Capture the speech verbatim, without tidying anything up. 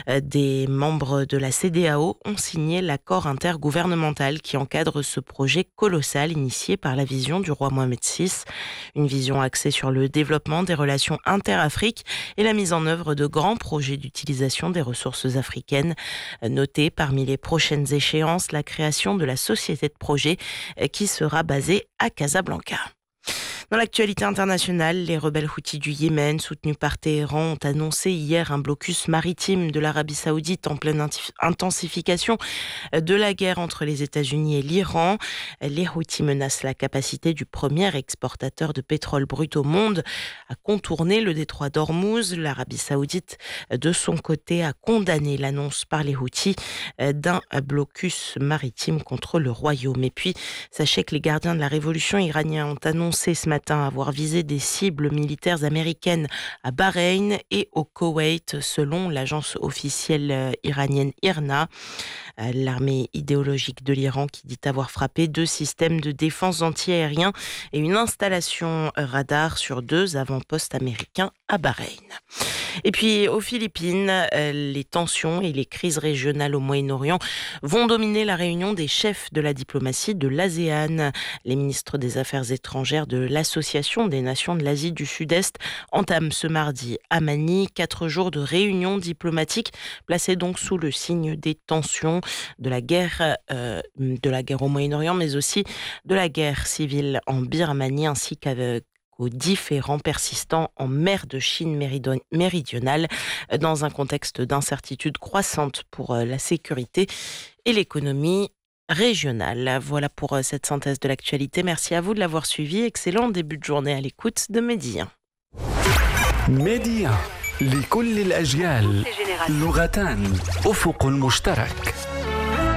Des membres de la C E D E A O ont signé l'accord intergouvernemental qui encadre ce projet colossal initié par la vision du roi Mohamed six. Une vision axée sur le développement des relations inter-Afrique et la mise en œuvre de grands projets d'utilisation des ressources africaines. Notez parmi les prochaines échéances la création de la société de projet qui sera basée à Casablanca. Dans l'actualité internationale, les rebelles houthis du Yémen, soutenus par Téhéran, ont annoncé hier un blocus maritime de l'Arabie Saoudite en pleine intensification de la guerre entre les États-Unis et l'Iran. Les Houthis menacent la capacité du premier exportateur de pétrole brut au monde à contourner le détroit d'Ormuz. L'Arabie Saoudite, de son côté, a condamné l'annonce par les Houthis d'un blocus maritime contre le royaume. Et puis, sachez que les gardiens de la révolution iranienne ont annoncé ce matin avoir visé des cibles militaires américaines à Bahreïn et au Koweït, selon l'agence officielle iranienne I R N A. L'armée idéologique de l'Iran qui dit avoir frappé deux systèmes de défense anti-aérien et une installation radar sur deux avant-postes américains à Bahreïn. Et puis aux Philippines, les tensions et les crises régionales au Moyen-Orient vont dominer la réunion des chefs de la diplomatie de l'ASEAN. Les ministres des Affaires étrangères de l'Association des nations de l'Asie du Sud-Est entament ce mardi à Manille quatre jours de réunions diplomatiques placées donc sous le signe des tensions de la guerre, euh, de la guerre au Moyen-Orient, mais aussi de la guerre civile en Birmanie ainsi qu'avec aux différents persistants en mer de Chine méridionale dans un contexte d'incertitude croissante pour la sécurité et l'économie régionale. Voilà pour cette synthèse de l'actualité. Merci à vous de l'avoir suivi. Excellent début de journée à l'écoute de Média. Média, لكل الأجيال لغتان أفق مشترك.